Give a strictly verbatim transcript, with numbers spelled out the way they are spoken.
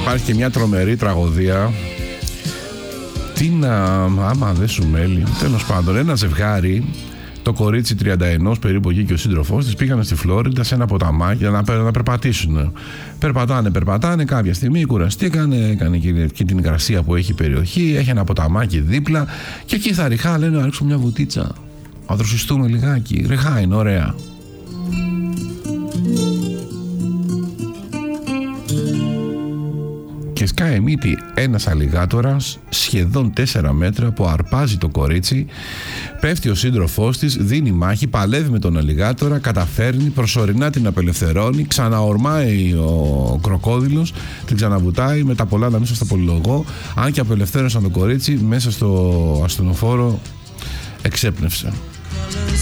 υπάρχει και μια τρομερή τραγωδία. Τι να, άμα δεν σου μέλει. Τέλος πάντων, ένα ζευγάρι, το κορίτσι τριάντα ένα περίπου εκεί και ο σύντροφός της, πήγανε στη Φλόριντα σε ένα ποταμάκι να, να περπατήσουν. Περπατάνε, περπατάνε, κάποια στιγμή κουραστήκανε, έκανε και, και την υγρασία που έχει η περιοχή, έχει ένα ποταμάκι δίπλα και εκεί θα ριχά, λένε να ρίξουμε μια βουτίτσα. Να δροσιστούμε λιγάκι, ριχά είναι ωραία. Και σκάει μύτη ένας αλιγάτορας σχεδόν τέσσερα μέτρα που αρπάζει το κορίτσι, πέφτει ο σύντροφός της, δίνει μάχη, παλεύει με τον αλιγάτορα, καταφέρνει, προσωρινά την απελευθερώνει, ξαναορμάει ο κροκόδιλος, την ξαναβουτάει, με τα πολλά να μέσα στο πολυλογό, αν και απελευθέρωσαν το κορίτσι, μέσα στο ασθενοφόρο εξέπνευσε.